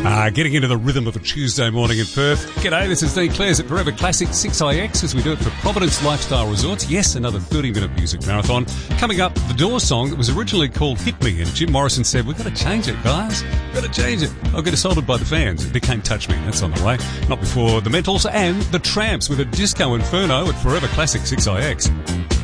Getting into the rhythm of a Tuesday morning in Perth. G'day, this is Dean Clares at Forever Classic 6IX as we do it for Providence Lifestyle Resorts. Yes, another 30-minute music marathon. Coming up, the Doors song that was originally called Hit Me, and Jim Morrison said, we've got to change it, guys. We've got to change it. I'll get assaulted by the fans. It became Touch Me. That's on the way. Not before the Mentals and the Tramps with a Disco Inferno at Forever Classic 6IX.